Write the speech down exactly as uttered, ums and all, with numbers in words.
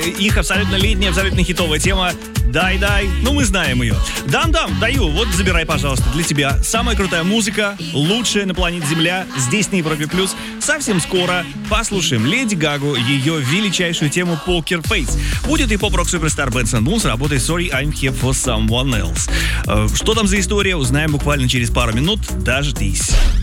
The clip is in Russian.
Их абсолютно летняя, абсолютно хитовая тема «Дай-дай». Ну, мы знаем ее. Дам-дам, даю. Вот, забирай, пожалуйста, для тебя. Самая крутая музыка, лучшая на планете Земля, здесь на Европе Плюс. Совсем скоро послушаем Леди Гагу, ее величайшую тему «Poker Face». Будет и поп-рок суперстар Benson Boone с работой «Sorry, I'm here for someone else». Что там за история, узнаем буквально через пару минут. Дождись.